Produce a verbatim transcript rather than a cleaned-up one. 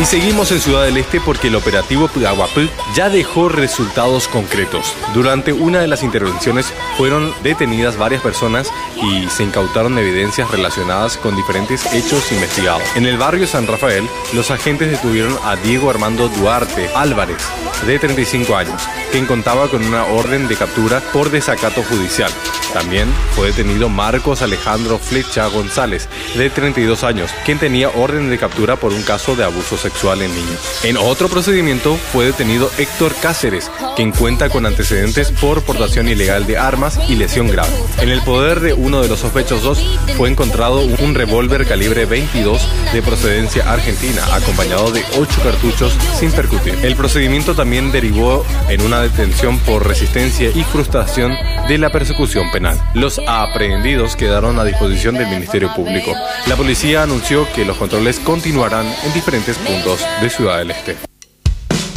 Y seguimos en Ciudad del Este porque el operativo Pudahuapú ya dejó resultados concretos. Durante una de las intervenciones fueron detenidas varias personas y se incautaron evidencias relacionadas con diferentes hechos investigados. En el barrio San Rafael, los agentes detuvieron a Diego Armando Duarte Álvarez, de treinta y cinco años, quien contaba con una orden de captura por desacato judicial. También fue detenido Marcos Alejandro Flecha González, de treinta y dos años, quien tenía orden de captura por un caso de abuso sexual en niños. En otro procedimiento fue detenido Héctor Cáceres, quien cuenta con antecedentes por portación ilegal de armas y lesión grave. En el poder de uno de los sospechosos fue encontrado un revólver calibre veintidós de procedencia argentina, acompañado de ocho cartuchos sin percutir. El procedimiento también derivó en una detención por resistencia y frustración de la persecución penal. Los aprehendidos quedaron a disposición del Ministerio Público. La policía anunció que los controles continuarán en diferentes puntos de Ciudad del Este.